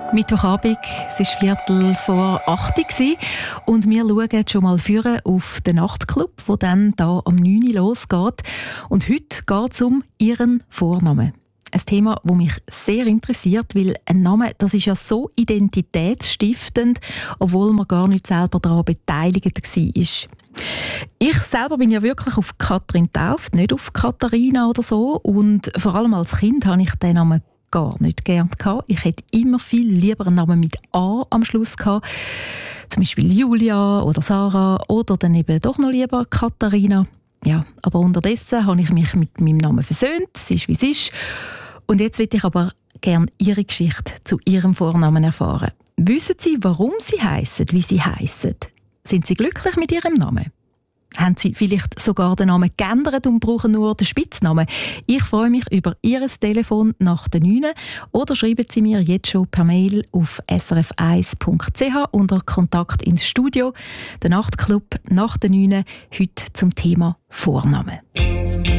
Mittwochabend, es war 7:45 und wir schauen schon mal führen auf den Nachtclub, der dann hier am 9 Uhr losgeht. Und heute geht es um Ihren Vornamen. Ein Thema, das mich sehr interessiert, weil ein Name, das ist ja so identitätsstiftend, obwohl man gar nicht selber daran beteiligt war. Ich selber bin ja wirklich auf Katrin getauft, nicht auf Katharina oder so. Und vor allem als Kind habe ich den Namen gar nicht gern gehabt. Ich hätte immer viel lieber einen Namen mit A am Schluss gehabt. Zum Beispiel Julia oder Sarah oder dann eben doch noch lieber Katharina. Ja, aber unterdessen habe ich mich mit meinem Namen versöhnt. Es ist, wie es ist. Und jetzt möchte ich aber gerne Ihre Geschichte zu Ihrem Vornamen erfahren. Wissen Sie, warum Sie heissen, wie Sie heissen? Sind Sie glücklich mit Ihrem Namen? Haben Sie vielleicht sogar den Namen geändert und brauchen nur den Spitznamen? Ich freue mich über Ihr Telefon nach den 9 oder schreiben Sie mir jetzt schon per Mail auf srf1.ch unter Kontakt ins Studio. Der Nachtclub nach den 9 heute zum Thema Vornamen.